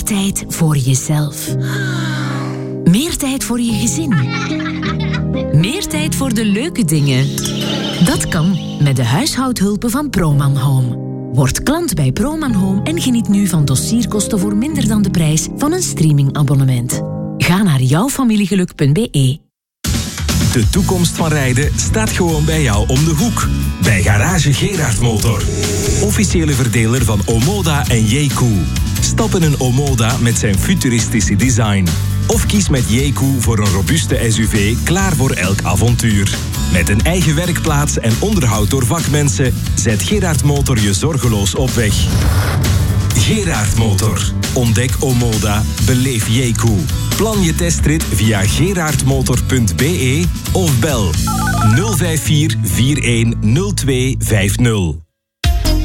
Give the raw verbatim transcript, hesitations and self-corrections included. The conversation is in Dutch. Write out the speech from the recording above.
tijd voor jezelf. Meer tijd voor je gezin. Meer tijd voor de leuke dingen. Dat kan met de huishoudhulpen van Proman Home. Word klant bij Proman Home en geniet nu van dossierkosten voor minder dan de prijs van een streamingabonnement. Ga naar jouwfamiliegeluk punt be. De toekomst van rijden staat gewoon bij jou om de hoek. Bij Garage Gerard Motor. Officiële verdeler van Omoda en Jeku. Stap in een Omoda met zijn futuristische design. Of kies met Jeku voor een robuuste S U V klaar voor elk avontuur. Met een eigen werkplaats en onderhoud door vakmensen zet Gerard Motor je zorgeloos op weg. Gerard Motor. Ontdek Omoda. Beleef Jeku. Plan je testrit via gerardmotor punt be of bel nul vijf vier, vier een nul twee vijf nul.